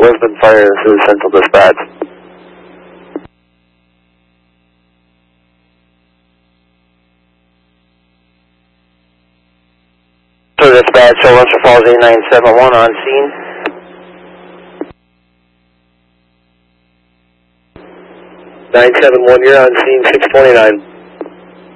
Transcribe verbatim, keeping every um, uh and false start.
Lisbon Fire, this is Central Dispatch. So Dispatch, Sylvester Falls eight nine seven one on scene. nine seven one, you're on scene, six twenty-nine.